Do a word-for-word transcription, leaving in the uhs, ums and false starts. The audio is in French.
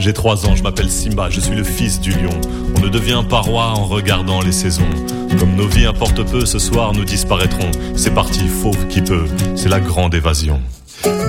J'ai trois ans, je m'appelle Simba, je suis le fils du lion. On ne devient pas roi en regardant les saisons. Comme nos vies importent peu, ce soir nous disparaîtrons. C'est parti, fauve qui peut, c'est la grande évasion.